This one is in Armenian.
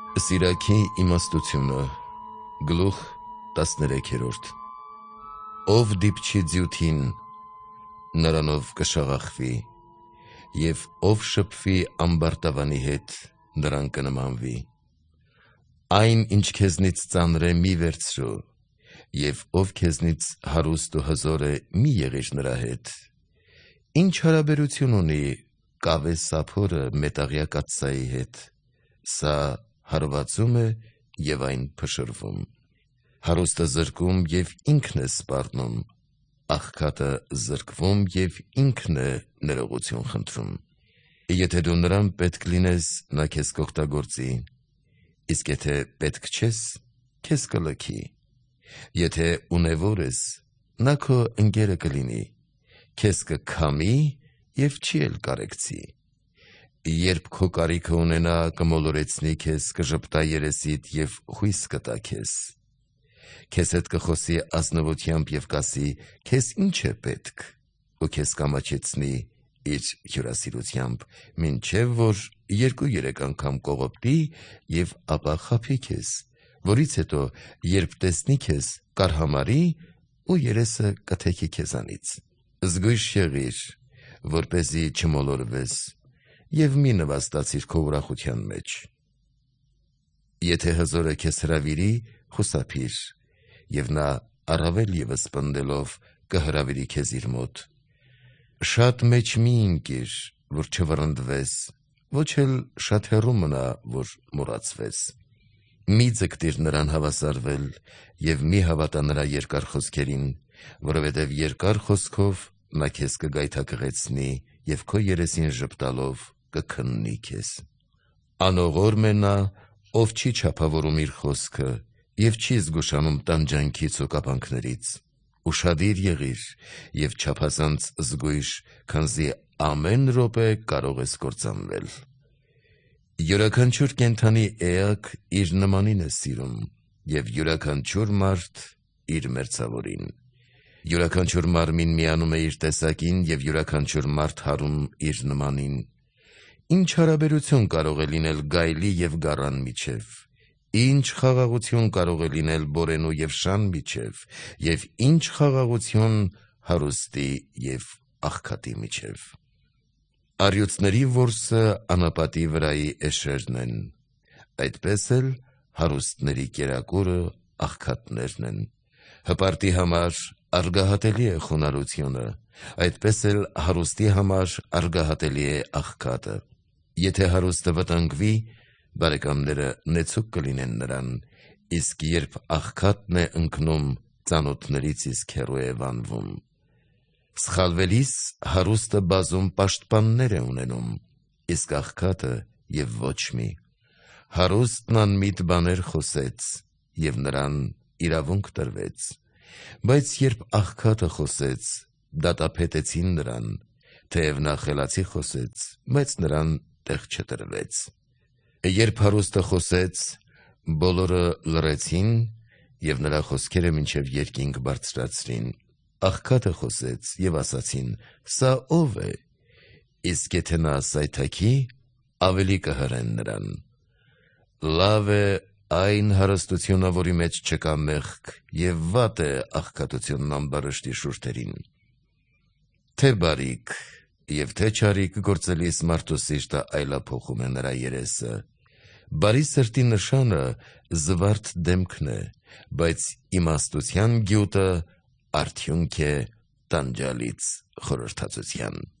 Սիրակի իմաստությունը գլուխ 13-րդ Ով դիպչի ձյութին, նրանով կշաղախվի, և ով շփվի ամբարտավանի հետ, նրան կնմանվի։ Այն, ինչ քեզնից ծանր է, մի վերցրու, և ով քեզնից հարուստ ու հզոր է, մի եղիր նրա հետ։ Ինչ հարաբերություն ունի կավե սափորը մետաղյա կաթսայի հետ, սա հարվածում է և այն փշրվում։ Հարուստը զրկում և ինքն է սպառնում, աղքատը զրկվում և ինքն է ներողություն խնդրում։ Եթե դու նրան պետք լինես, նա քեզ կօգտագործի, իսկ եթե պետք չես, քեզ կլքի։ Եթե ունևոր ես, նա քո ընկերը կլինի, քեզ կքամի և չի էլ կարեկցի։ Երբ քո կարիքը ունենա, կմոլորեցնի քեզ, կժպտա երեսիդ և խույս կտա քեզ։ Քեզ հետ կխոսի ազնվությամբ և կասի, քեզ ինչ է պետք, ու քեզ կամաչեցնի իր հյուրասիրությամբ, մինչև որ 2-3 անգամ կողոպտի և ապա խաբի քեզ, որից հետո, երբ տեսնի քեզ, կարհամարի ու երեսը կթեքի քեզանից։ Զգույշ եղիր, որպեսզի չմոլորվես, և մի նվաստացիր քո ուրախության մեջ։ Եթե հզորը քեզ հրավիրի, խուսափիր, և նա առավել ևս պնդելով կհրավիրի քեզ իր մոտ։ Շատ մեջ մի ընկիր, որ չվռնդվես, ոչ էլ շատ հեռու մնա, որ մոռացվես։ Մի ձգտիր նրան հավասարվել և մի հավատա նրա երկար խոսքերին, որովհետև երկար խոսքով նա քեզ կգայթակղեցնի և քո երեսին ժպտալով կքննի քեզ։ Անողորմ է նա, ով չի չափավորում իր խոսքը և չի զգուշանում տանջանքից ու կապանքներից։ Ուշադիր եղիր և չափազանց զգույշ, քանզի ամեն րոպե կարող ես կործանվել։ Յուրաքանչյուր կենդանի էակ իր նմանին է սիրում, և յուրաքանչյուր մարդ իր մերձավորին։ Յուրաքանչյուր մարմին միանում է իր տեսակին, և յուրաքանչյուր մարդ հարում իր նմանին։ Ինչ հարաբերություն կարող է լինել գայլի և գառան միջև։ Ինչ խաղաղություն կարող է լինել բորենու և շան միջև, և ինչ խաղաղություն հարուստի և աղքատի միջև։ Առյուծների որսը անապատի վրայի էշերն են, այդպես էլ հարուստների կերակուրը աղքատներն են։ Հպարտի համար արգահատելի է խոնարհությունը, այդպես էլ հարուստի համար արգահատելի է աղքատը։ Եթե հարուստը վտանգվի, բարեկամները նեցուկ կլինեն նրան, իսկ երբ աղքատն է ընկնում, ծանոթներից իսկ հեռու է վանվում։ Սխալվելիս հարուստը բազում պաշտպաններ է ունենում, իսկ աղքատը և ոչ մի։ Հարուստն անմիտ բաներ խոսեց, և նրան իրավունք տրվեց, բայց երբ աղքատը խոսեց, դատապետեցին նրան, թեև նա խելացի խոսեց, բայց նրան տեղ չտրվեց։ Երբ հարուստը խոսեց, բոլորը լռեցին, և նրա խոսքերը մինչև երկինք բարձրացրին։ Աղքատը խոսեց և ասացին. «Սա ո՞վ է»։ Իսկ եթե նա սայթաքի, ավելի կհրեն նրան։ Լավ է այն հարստությունը, որի մեջ չկա մեղք, և վատ է աղքատությունն ամբարշտի շուրթերին։ Թե բարիք և թե չարիք գործելիս մարդու սիրտը այլափոխում է նրա երեսը։ Բարի սրտի նշանը զվարթ դեմքն է, բայց իմաստության գյուտը արդյունք է տանջալից խորհրդածության։